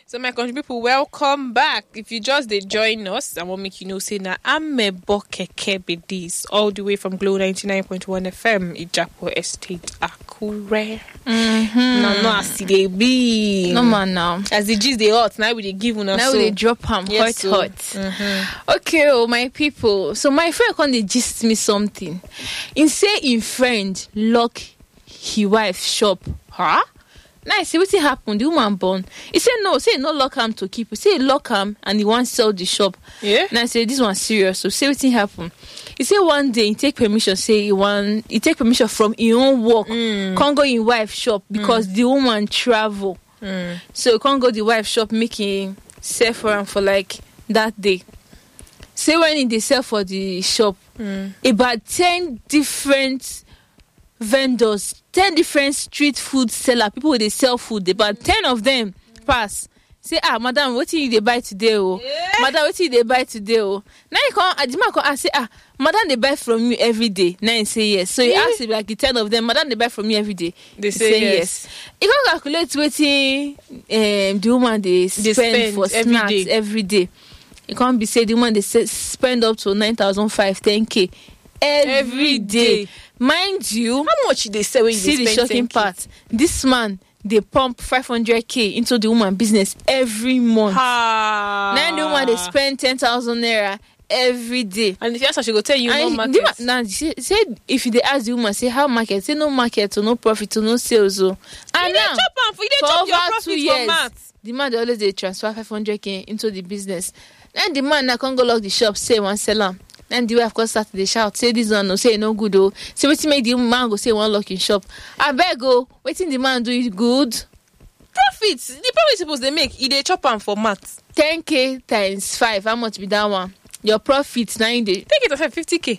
So my country people, welcome back. If you just did join us, I want to make you know, say now I'm a Bokeke Bidis, all the way from Glow 99.1 FM, Ijapo Estate, Akure. No, I see they be. No man now. As the G's they hot, now we they give us. Now they drop them Yes, hot. Okay, oh my people. So my friend come they gist me something. In say in friend lock his wife shop. Huh? Now I say what happened? The woman born. He said no, say no lock him to keep. He say lock him and he want sell the shop. Yeah. Now I say this one serious. So say what happened? He say one day he take permission. Say he take permission from his own work. Can't go in wife shop because the woman travel. So he can't go the wife shop making sell for him for like that day. Say when they sell for the shop, about 10 different vendors, 10 different street food seller, people where they sell food, about 10 of them pass. Say, madam, what did they buy today? Oh, madam, what did they buy today? Oh, now you come, I say, madam, they buy from you every day. Now you say yes. So you ask him, like the 10 of them, madam, they buy from you every day. They say yes. You can calculate what the woman they spend for snacks every day. It can't be said the woman they spend up to 9,500, 10K every day. Mind you, how much they sell when you see the shocking 10K? part. This man they pump 500K into the woman business every month. Now the woman they spend 10,000 naira every day. And if you ask her, she go tell you no market. Now say if they ask the woman, say how market, say no market or no profit or no sales. And now you chop your profit 2 years, for math. the man they always they transfer 500K into the business. Then the man now can't go lock the shop, say one seller. Then the wife comes start to shout, say this one no, say no good oh. Say what make the man go say one lock in shop. I beg go, waiting the man do it good. Profits. The profit supposed they make, they chop them for math. 10K times 5, how much be that one? Your profit now in the Take it to 50K.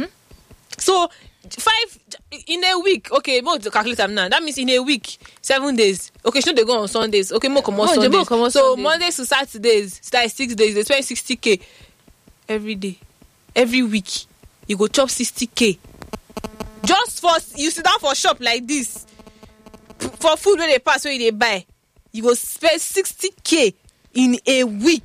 So 5 in a week. Okay, more to calculate them now. That means in a week, 7 days. Okay, should they go on Sundays? Okay, more come on Sundays. So Sundays. Mondays to Saturdays, like 6 days, they spend 60K every day. Every week, you go chop 60K. Just for you sit down for shop like this. For food where they pass, where they buy, you go spend 60K in a week.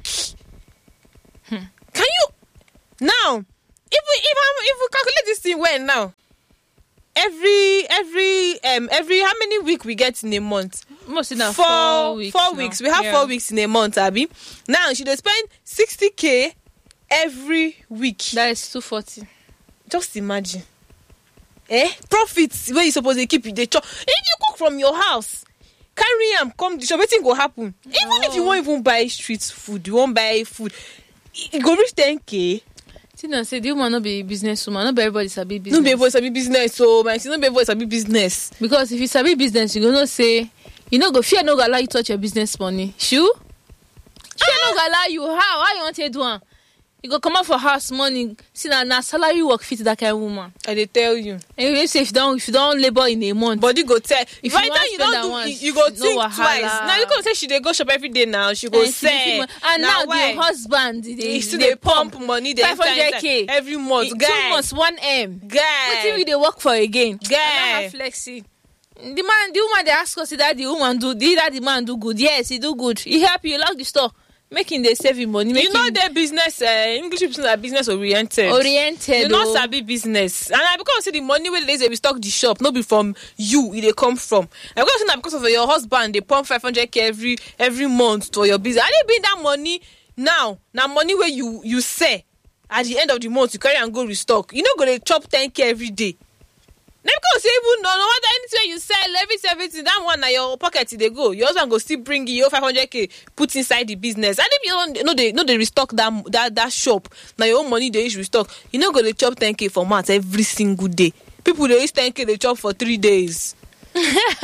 Can you now? If we calculate this thing well now, every how many week we get in a month? Most in 4 weeks. We have 4 weeks in a month, Abby. Now she dey spend 60K every week. That is 240. Just imagine. Profits where you suppose to keep it. They chop. If you cook from your house, carry them, come the shop, everything go happen. No. Even if you won't even buy street food, you won't buy food, it go reach 10K. Say the woman not be businesswoman. Not be everybody sabi business. No be everybody sabi business. So my no be everybody sabi business. Because if you sabi business, you gonna say you know go fear no go allow you touch your business money. Fear no go allow you. How you want to do one? You go come out for house money. See na salary work fit that kind of woman. I dey tell you. And you say if you don't labor in a month, body go tell. If right now you don't do, once, you go think no twice. Now you gonna say she dey go shop every day now. She go say. And now the husband they pump money. They 500K every month. Guy. 2 months 1M. Guy. What do they work for again? Guy. Flexi. The woman they ask us that the woman do. That the man do good. Yes, he do good. He help you lock the store. Making they saving money. You know their business. English people are business oriented. They not sabi business. And I because see the money where they stock the shop, not be from you. They come from. And because of your husband, they pump 500K every month to your business. And they bring that money now. Now money where you say at the end of the month you carry and go restock. You know go they chop 10K every day. Now because even no matter anything you sell, everything that one na your pocket they go. Your husband go still bring you your 500K put inside the business. And if you don't they restock that shop, now your own money they use restock. You know go they chop 10K for months every single day. People they use 10K they chop for 3 days. 1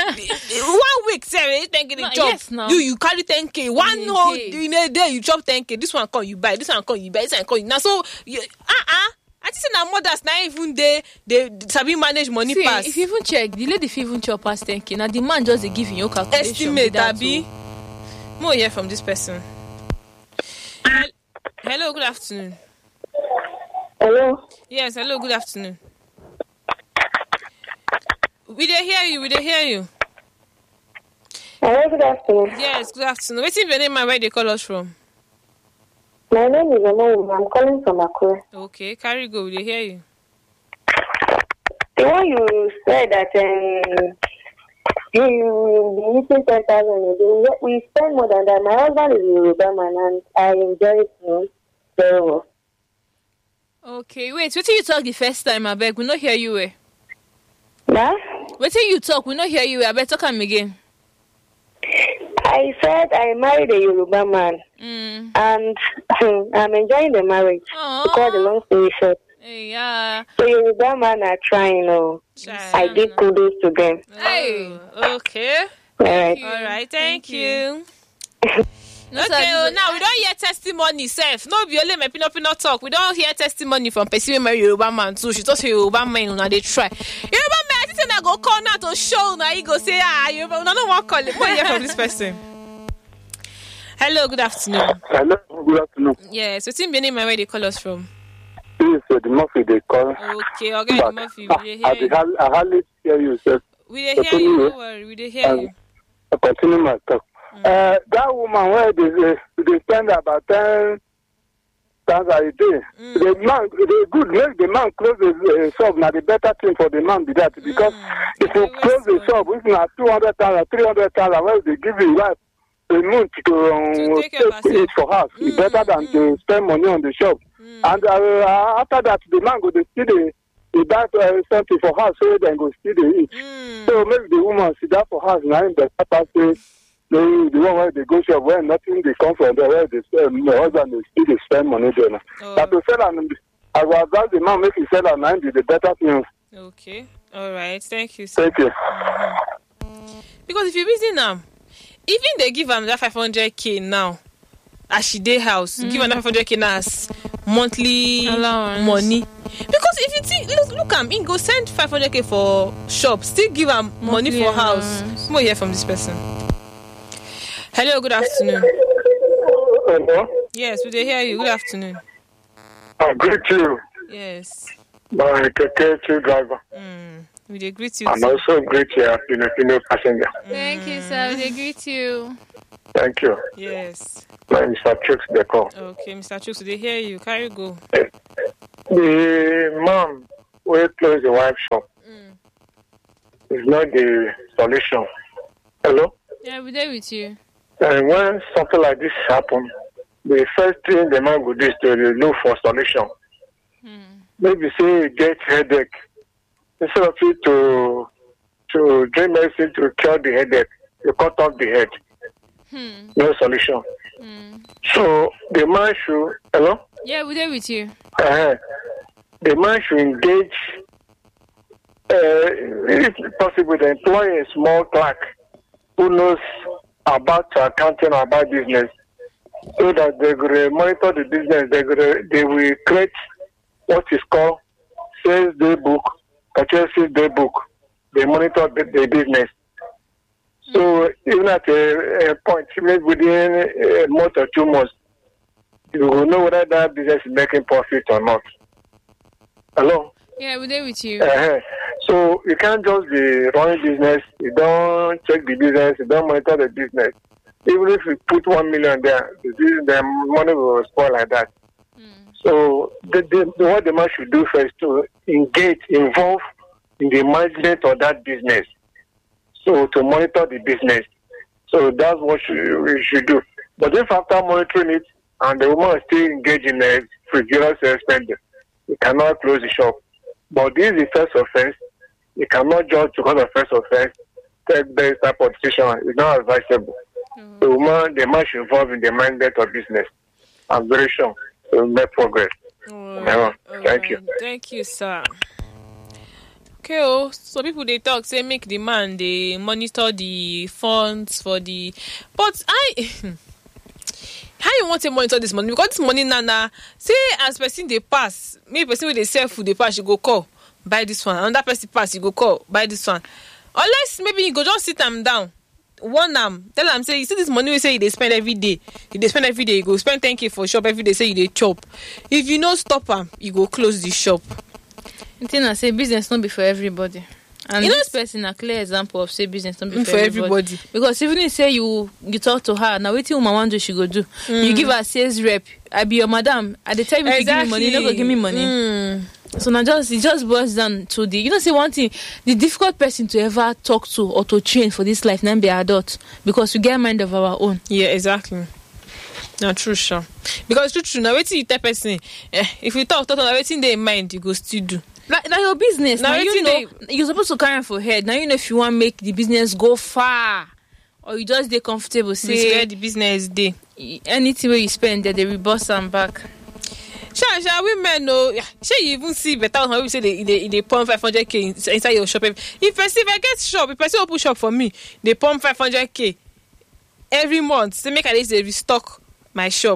week, say 10K they chop. Yes, no. You carry 10K one whole in a day you chop 10K. This one come you buy. This one come you buy. This one come you. Now so I think na mothers now even they sabi manage money pass. If you even check, the lady even chop past 10K. Now the man just they give you your calculation. Estimate Abi. More hear from this person. Hello, good afternoon. Hello. Yes, hello, good afternoon. We dey hear you. Hello, good afternoon. Yes, good afternoon. What's your name and where they call us from? My name is Emma. I'm calling from Akure. Okay, carry go. We hear you. The one you said that you will be eating 10,000 a day. We spend more than that. My husband is a Yoruba man and I enjoy it very well. Okay, wait. What did you talk the first time, I beg? We not hear you. Yeah? What did you talk? We not hear you. I beg talk am again. I said I married a Yoruba man and I'm enjoying the marriage. Aww. Because the long story short. Yeah. So Yoruba man are trying. I give kudos to them. Hey. Okay. All right. All right. Thank you. No, okay, now we don't hear testimony, Seth. No, be only my pinot talk. We don't hear testimony from person marry Yoruba man too. She just Yoruba man, now they try. Yoruba man, I think I go call now to show. Now he go say, Yoruba. No one call it. What hear from this person? Hello, good afternoon. Hello, good afternoon. Yes, what's your name and where they call us from? This is the Murphy they call. Okay, okay, the Murphy. We hear you. I hardly hear you, sir. We hear you. Don't worry, we hear you. I continue my talk. That woman where they spend about 10,000 a day. The man, they good make the man close the shop. Now the better thing for the man be that because if you close the shop, it's not 200,000, 300,000. Where they give you life a month to take it for house. It's better than to spend money on the shop. And after that, the man go to see the buy something for house so then go see the eat. So maybe the woman sit down for house now in the better the one where they go shop where nothing they come from there where they spend the husband they spend money there. But to sell and I will advise the man make him sell and 90 the better thing. Okay. All right. Thank you, sir. Thank you. Because if you visit now, even they give him that 500k now, as she day house, give him that 500k now as monthly allowance money. Because if you think, look him, he go send 500k for shop, still give him money for house. More hear from this person. Hello, good afternoon. Hello? Yes, we dey hear you. Good afternoon. I greet you. Yes. My Keke driver. We dey greet you. And also greet your Filipino passenger. Thank you, sir. We greet you. Thank you. Yes. My Mr. Chooks, they call. Okay, Mr. Chooks, they hear you. Carry go. The man will close the wife shop. It's not the solution. Hello? Yeah, we're there with you. And when something like this happens, the first thing the man will do is to look for solution. Maybe say you get headache. Instead of you to drink medicine to cure the headache, you cut off the head. No solution. So the man should, hello? Yeah, we're there with you. The man should engage, if possible, to employ a small clerk who knows about accounting or about business, so that they will monitor the business. They will create what is called sales day book, purchases day book. They monitor the business. So even at a point, maybe within a month or 2 months, you will know whether that business is making profit or not. Hello? Yeah, we're there with you. So you can't just be running business, you don't check the business, you don't monitor the business. Even if you put 1 million there, the money will spoil like that. So what the man should do first to involve in the management of that business. So to monitor the business. So that's what we should do. But if after monitoring it and the woman is still engaged in a frivolous spending, you cannot close the shop. But this is the first offense. You cannot judge because of first offense, take this type of decision. It's not advisable. The man should involve in the management of business. I'm very sure it will make progress. Thank you. Thank you, sir. Okay, so people they talk say make the man they monitor the funds for the, but how you want to monitor this money? Because this money nana say as person they pass, maybe person with they sell food they pass, you go call buy this one. Another person pass, you go call buy this one. Unless maybe you go just sit them down, warn them, tell them say you see this money we say they spend every day. If they spend every day, you go spend 10k for shop every day. Say you they chop. If you no stop them, you go close the shop. I say business not be for everybody. And this person a clear example of say business don't be for everybody. Because even if say you talk to her, now waiting woman want do she go do. You give her sales rep. I be your madam. At the time if you give me money, you never give me money. So now it just boils down to say one thing, the difficult person to ever talk to or to train for this life now be adult, because we get a mind of our own. Yeah, exactly. Not true, sure. Because true. Now waiting you tell person, if you talk now waiting they in mind, you go still do. Like your business. Now you're supposed to carry for head. Now you know if you want to make the business go far, or you just stay comfortable. Say where the business day. Anything where you spend, they reverse and back. Sure, women know. Sure, you even see better how we say they pump 500k inside your shop. If I get shop, if person open shop for me, they pump 500k every month. They make at least they restock my shop.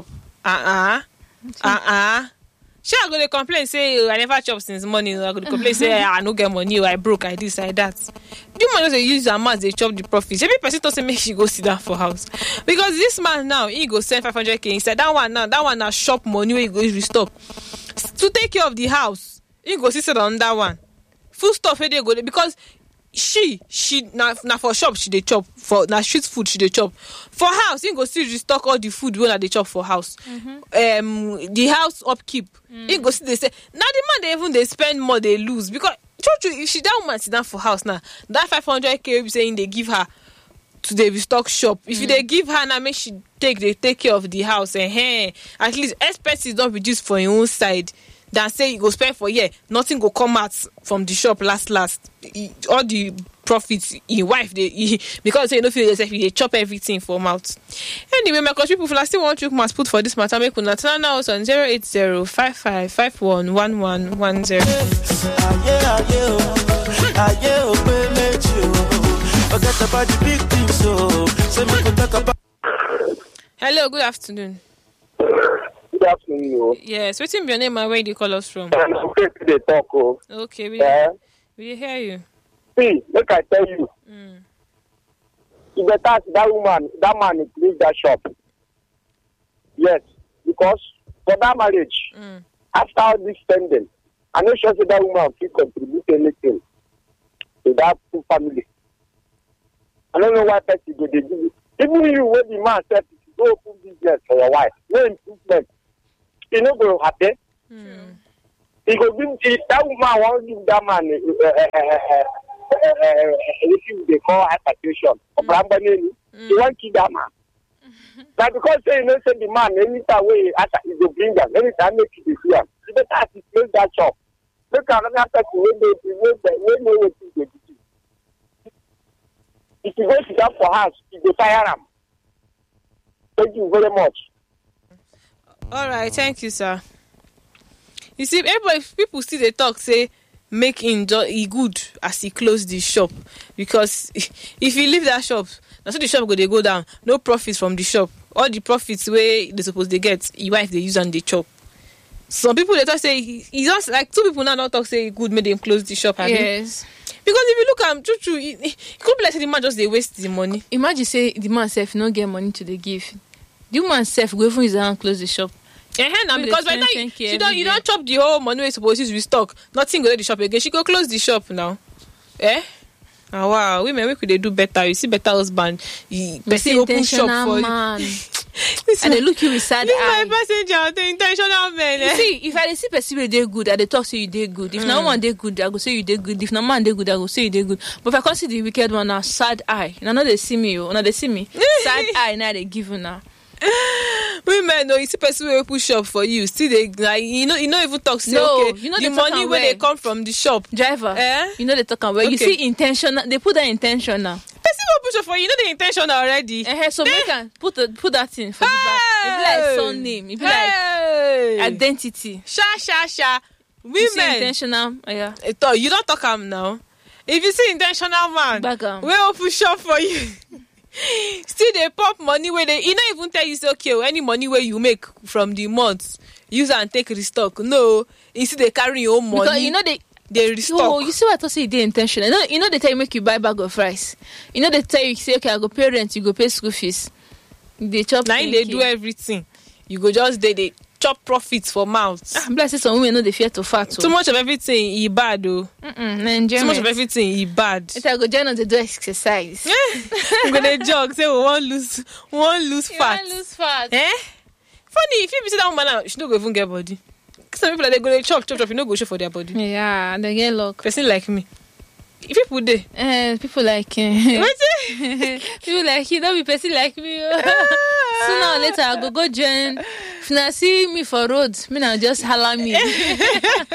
Sure, I'm gonna complain, say I never chop since morning. I'm gonna complain, say I no get money, or I broke, I this, I that. You man just use their mouth, they chop the profits. Every person doesn't make she go sit down for house. Because this man now, he go send 500k inside. That one now shop money where he go restock. To take care of the house, he go sit on that one. Food stuff where they go there, because she now for shop she dey chop, for now street food she dey chop. For house he go still restock all the food wey they chop for house. The house upkeep he go still they say now the man they spend more they lose, because true if she that woman sit down for house now, that 500k be saying they give her to the restock shop. If they give her now, make she take care of the house, and at least expenses don't reduce for your own side. Than say you go spend for nothing go come out from the shop last. All the profits in wife because you know feel yourself they chop everything for mouth. Anyway, my country people still want you must put for this matter. Make una turn now on 08055511110. Hello, good afternoon. Good afternoon. Yes, what's your name and where do you call us from? I'm okay to the talk. Okay, we hear you. See, look, I tell you. If the tax that man increase that shop. Yes, because for that marriage, after all this spending, I'm not sure that woman will contribute anything to that family. I don't know why person go they do it. Even you when the man said go open business for your wife, no improvement. You know go happen. He go give that woman won't give that man anything they call hypertension or brambany. He won't kill that man. Now because say say the man anytime way after he go bring them, anytime make it see him. He better have to close that shop. Look at another person when they know what they do. If you go to that for house, you go fire him. Thank you very much. All right, thank you, sir. You see, people still they talk say make him good as he close the shop, because if you leave that shop, now so the shop they go down, no profits from the shop. All the profits where they suppose they get, your wife they use and they chop. Some people they talk say he just like two people now don't talk say good made them close the shop. Yes. Because if you look at him, true, it could be like the man just they waste the money. Imagine say the man self no get money to the give. The man self go even his hand close the shop. Now because by the time you don't chop the whole money we supposed to restock, nothing go to the shop again. She go close the shop now. Oh, wow, women, we could they do better. You see better husband. Person open shop for man. And they look you with sad eye. My passenger, the intentional man. You see, if I see person they good, I they talk say you they good. If no one they good, I go say you they good. If no man they good, I go say you they good. But if I consider the wicked one now, sad eye. Now they see me, now they see me. Sad eye now they give you now. Women, no, you see person will push up for you. Still they like you know even talk say okay. You know the money where they come from the shop. Driver. You know they talk about you see intentional, they put that intention now. Person will push up for you, you know the intention already. So they can put that in for the back. It be like son name, it be like identity. Sha. Women you see intentional, you don't talk am now. If you see intentional man, we will push up for you. Still they pop money where they not even tell you say okay, any money where you make from the month use and take restock. No, instead they carry your own money. Because you know they restock. Oh, you see what I say they intentional. You know they tell you make you buy bag of rice. You know they tell you say okay, I go pay rent, you go pay school fees. They chop. Now they do everything. You go just they chop profits for mouth. Bless some women know they fear to fat. Too much of everything, he bad though. Too much of everything, he bad. If I go join on the do exercise. I'm gonna jog. Say we won't lose fat. Lose fat. Funny if you see that woman now, she don't go even get body. Some people they go they chop, you no go show for their body. Yeah, they get luck. Person like me. If people there. People like people like you, don't be person like me. Sooner or later I go join. If you see me for road, me now just holler me.